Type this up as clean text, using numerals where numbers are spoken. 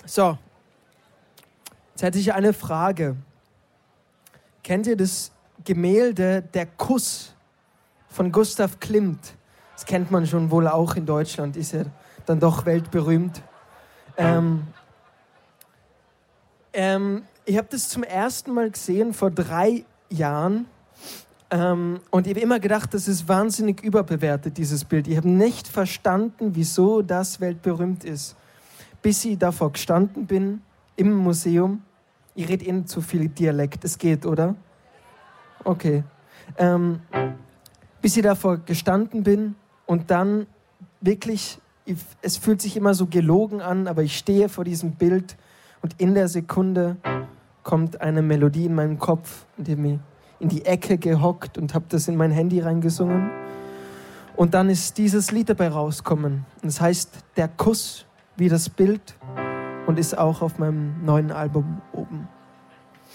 So, jetzt hätte ich eine Frage. Kennt ihr das Gemälde Der Kuss von Gustav Klimt? Das kennt man schon wohl auch in Deutschland, ist ja dann doch weltberühmt. Ich habe das zum ersten Mal gesehen vor 3 Jahren und ich habe immer gedacht, das ist wahnsinnig überbewertet, dieses Bild. Ich habe nicht verstanden, wieso das weltberühmt ist, bis ich davor gestanden bin im Museum. Ich rede eh nicht zu viel Dialekt, es geht, oder? Okay. Bis ich davor gestanden bin und dann wirklich, es fühlt sich immer so gelogen an, aber ich stehe vor diesem Bild und in der Sekunde kommt eine Melodie in meinen Kopf und ich habe mich in die Ecke gehockt und habe das in mein Handy reingesungen. Und dann ist dieses Lied dabei rausgekommen. Und es heißt Der Kuss wie das Bild und ist auch auf meinem neuen Album oben.